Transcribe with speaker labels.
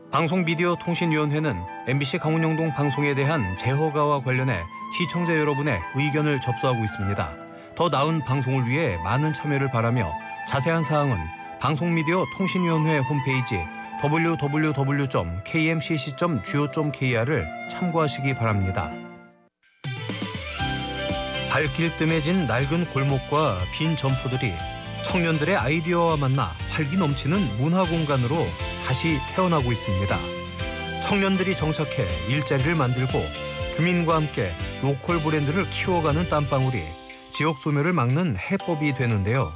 Speaker 1: 방송미디어통신위원회는 MBC 강원영동 방송에 대한 재허가와 관련해 시청자 여러분의 의견을 접수하고 있습니다. 더 나은 방송을 위해 많은 참여를 바라며 자세한 사항은 방송미디어통신위원회 홈페이지 www.kmcc.go.kr을 참고하시기 바랍니다. 발길 뜸해진 낡은 골목과 빈 점포들이 청년들의 아이디어와 만나 활기 넘치는 문화공간으로 다시 태어나고 있습니다. 청년들이 정착해 일자리를 만들고 주민과 함께 로컬 브랜드를 키워가는 땀방울이 지역 소멸을 막는 해법이 되는데요.